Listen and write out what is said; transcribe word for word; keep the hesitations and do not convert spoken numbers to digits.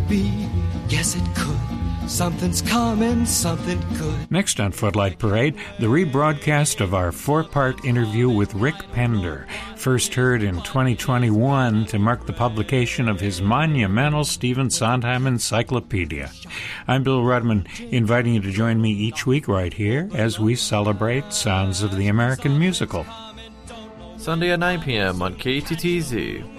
be? Yes, it could. Something's coming, something good. Next on Footlight Parade, the rebroadcast of our four-part interview with Rick Pender, first heard in twenty twenty-one to mark the publication of his monumental Stephen Sondheim Encyclopedia. I'm Bill Rudman, inviting you to join me each week right here as we celebrate Sounds of the American Musical. Sunday at nine p.m. on K T T Z.